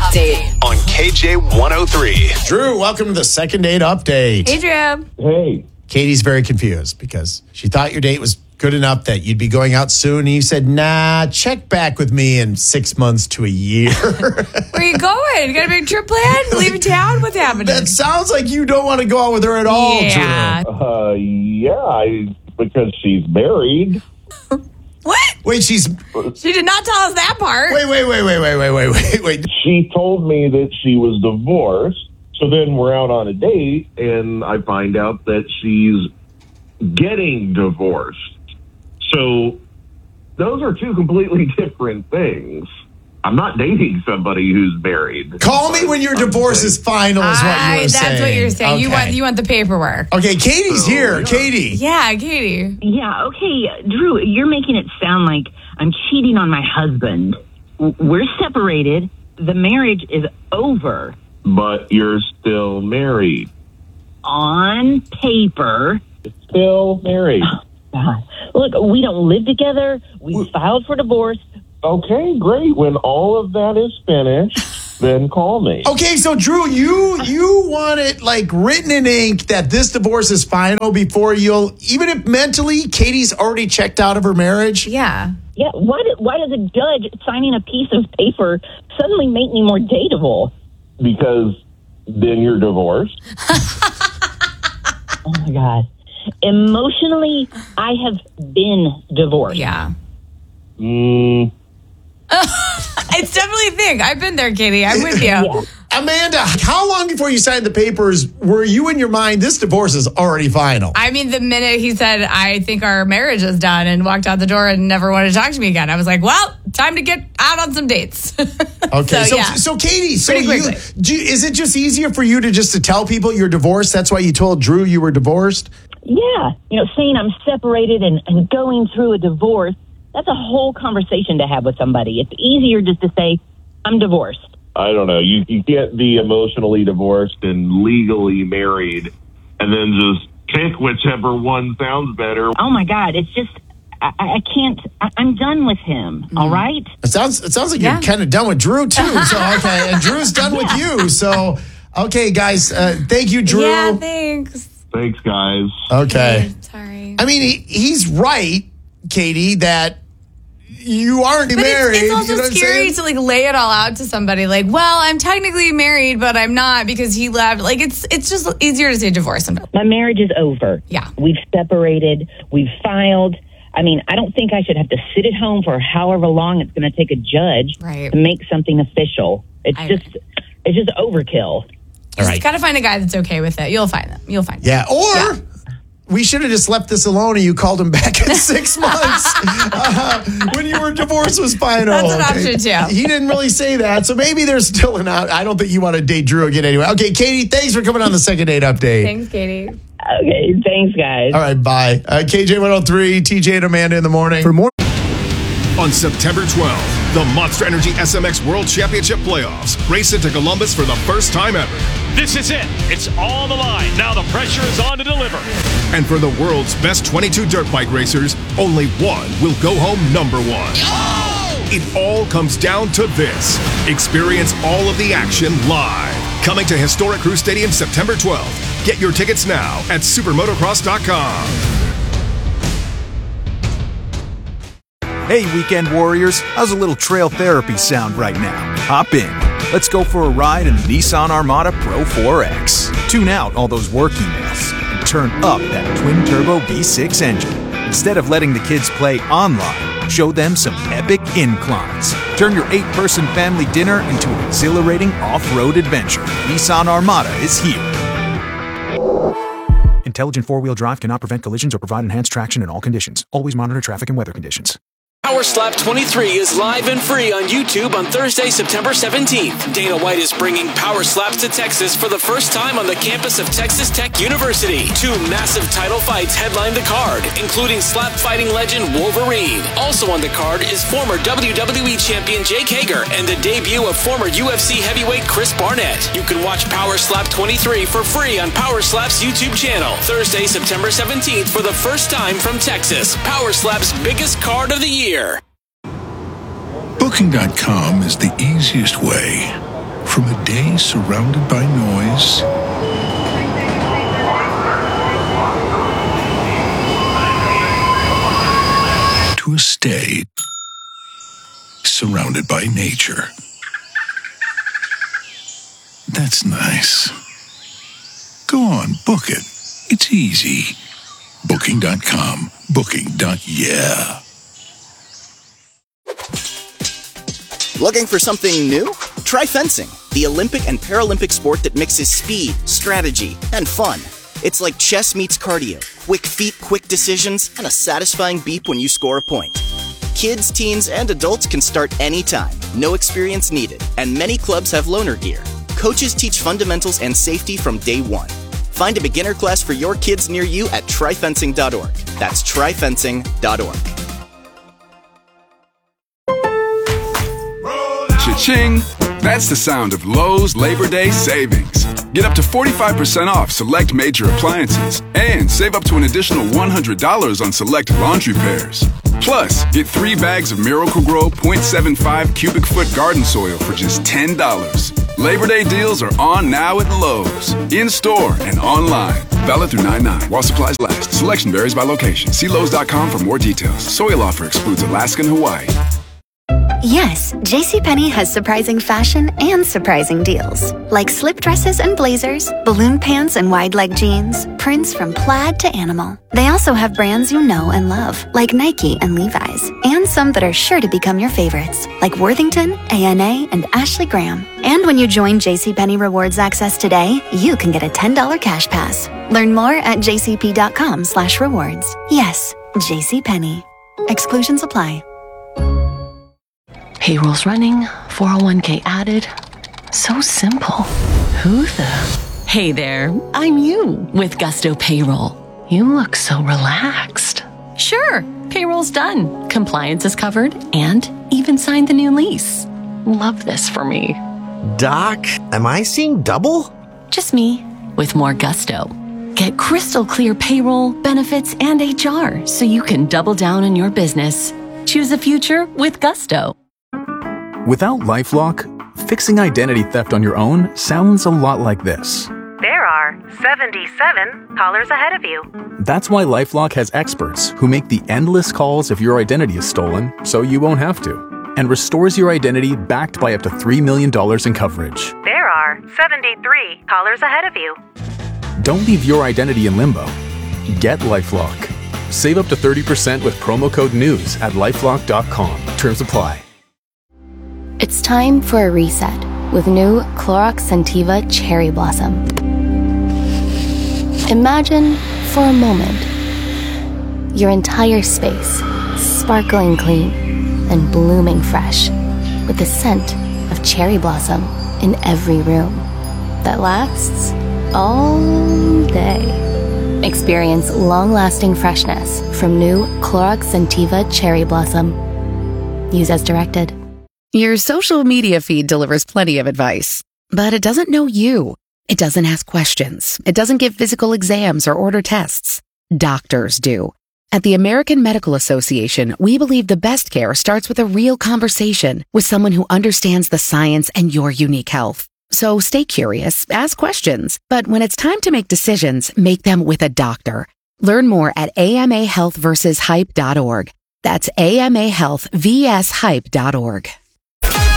update on KJ103. Drew, welcome to the second date update. Hey, Drew. Hey. Katie's very confused because she thought your date was good enough that you'd be going out soon. And you said, nah, check back with me in 6 months to a year. Where are you going? You got a big trip planned? Leaving town? What's happening? That sounds like you don't want to go out with her at all, Yeah. Drew. Because she's married. What? Wait, She did not tell us that part. wait. She told me that she was divorced. So then we're out on a date, and I find out that she's getting divorced. So those are two completely different things. I'm not dating somebody who's married. Call me when your divorce is final is what you were saying. That's what you're saying. Okay. You want the paperwork. Okay, Katie's here. Yeah. Katie. Yeah, Katie. Yeah, okay. Drew, you're making it sound like I'm cheating on my husband. We're separated. The marriage is over. But you're still married. On paper. Still married. God. Look, we don't live together. We filed for divorce. Okay, great. When all of that is finished, then call me. Okay, so Drew, you want it like written in ink that this divorce is final before you'll, even if mentally Katie's already checked out of her marriage? Yeah. Yeah, why does a judge signing a piece of paper suddenly make me more dateable? Because then you're divorced. Oh, my God. Emotionally, I have been divorced. Yeah. It's definitely a thing. I've been there, Katie. I'm with you. Yeah. Amanda, how long before you signed the papers were you in your mind, this divorce is already final? I mean, the minute he said, I think our marriage is done, and walked out the door and never wanted to talk to me again, I was like, well, time to get out on some dates. Okay, yeah. so Katie, Pretty quickly. Is it just easier for you to tell people you're divorced? That's why you told Drew you were divorced? Yeah. Saying I'm separated and going through a divorce, that's a whole conversation to have with somebody. It's easier just to say, I'm divorced. I don't know. You can't be emotionally divorced and legally married and then just pick whichever one sounds better. Oh, my God. It's just, I can't, I'm done with him. All right? It sounds like you're kind of done with Drew, too. So, okay, and Drew's done with you. So, okay, guys, thank you, Drew. Yeah, thanks. Thanks, guys. Okay. Sorry. I mean, he's right, Katie, that you aren't But married. it's also you know what I'm scary saying? to lay it all out to somebody. Like, well, I'm technically married, but I'm not because he left. Like, it's just easier to say divorce. My marriage is over. Yeah. We've separated. We've filed. I mean, I don't think I should have to sit at home for however long it's going to take a judge Right. to make something official. It's I just overkill. All right. Just got to find a guy that's okay with it. You'll find them. You'll find them. Yeah, or we should have just left this alone and you called him back in 6 months when your divorce was final. That's an option, too. He didn't really say that, so maybe there's still an out. I don't think you want to date Drew again anyway. Okay, Katie, thanks for coming on the second date update. Thanks, Katie. Okay, thanks, guys. All right, bye. KJ103, TJ and Amanda in the morning. For more. On September 12th, the Monster Energy SMX World Championship Playoffs race into Columbus for the first time ever. This is it. It's all the line. Now the pressure is on to deliver. And for the world's best 22 dirt bike racers, only one will go home number one. It all comes down to this. Experience all of the action live. Coming to Historic Crew Stadium September 12th. Get your tickets now at supermotocross.com. Hey, weekend warriors, how's a little trail therapy sound right now? Hop in. Let's go for a ride in the Nissan Armada Pro 4X. Tune out all those work emails and turn up that twin-turbo V6 engine. Instead of letting the kids play online, show them some epic inclines. Turn your 8-person family dinner into an exhilarating off-road adventure. Nissan Armada is here. Intelligent four-wheel drive cannot prevent collisions or provide enhanced traction in all conditions. Always monitor traffic and weather conditions. Power Slap 23 is live and free on YouTube on Thursday, September 17th. Dana White is bringing Power Slaps to Texas for the first time on the campus of Texas Tech University. 2 massive title fights headline the card, including slap fighting legend Wolverine. Also on the card is former WWE champion Jake Hager and the debut of former UFC heavyweight Chris Barnett. You can watch Power Slap 23 for free on Power Slap's YouTube channel. Thursday, September 17th for the first time from Texas. Power Slap's biggest card of the year. Booking.com is the easiest way From a day surrounded by noise to a stay surrounded by nature. That's nice. Go on, book it. It's easy. Booking.com. Booking.yeah. Looking for something new? Try fencing, the Olympic and Paralympic sport that mixes speed, strategy, and fun. It's like chess meets cardio. Quick feet, quick decisions, and a satisfying beep when you score a point. Kids, teens, and adults can start anytime. No experience needed. And many clubs have loaner gear. Coaches teach fundamentals and safety from day one. Find a beginner class for your kids near you at tryfencing.org. That's tryfencing.org. Cha-ching! That's the sound of Lowe's Labor Day savings. Get up to 45% off select major appliances and save up to an additional $100 on select laundry pairs. Plus, get 3 bags of Miracle-Gro 0.75 cubic foot garden soil for just $10. Labor Day deals are on now at Lowe's. In-store and online. Valid through 9/9 while supplies last. Selection varies by location. See Lowe's.com for more details. Soil offer excludes Alaska and Hawaii. Yes, JCPenney has surprising fashion and surprising deals. Like slip dresses and blazers, balloon pants and wide leg jeans, prints from plaid to animal. They also have brands you know and love, like Nike and Levi's, and some that are sure to become your favorites, like Worthington, A&A, and Ashley Graham. And when you join JCPenney Rewards Access today, you can get a $10 cash pass. Learn more at jcp.com/rewards. Yes, JCPenney. Exclusions apply. Payroll's running, 401k added. So simple. Who the? Hey there, I'm you with Gusto Payroll. You look so relaxed. Sure, payroll's done. Compliance is covered and even signed the new lease. Love this for me. Doc, am I seeing double? Just me with more gusto. Get crystal clear payroll, benefits, and HR so you can double down on your business. Choose a future with Gusto. Without LifeLock, fixing identity theft on your own sounds a lot like this. There are 77 callers ahead of you. That's why LifeLock has experts who make the endless calls if your identity is stolen, so you won't have to, and restores your identity backed by up to $3 million in coverage. There are 73 callers ahead of you. Don't leave your identity in limbo. Get LifeLock. Save up to 30% with promo code NEWS at LifeLock.com. Terms apply. It's time for a reset with new Clorox Scentiva Cherry Blossom. Imagine, for a moment, your entire space sparkling clean and blooming fresh with the scent of cherry blossom in every room that lasts all day. Experience long-lasting freshness from new Clorox Scentiva Cherry Blossom. Use as directed. Your social media feed delivers plenty of advice, but it doesn't know you. It doesn't ask questions. It doesn't give physical exams or order tests. Doctors do. At the American Medical Association, we believe the best care starts with a real conversation with someone who understands the science and your unique health. So stay curious, ask questions, but when it's time to make decisions, make them with a doctor. Learn more at amahealthversushype.org. That's amahealthvshype.org.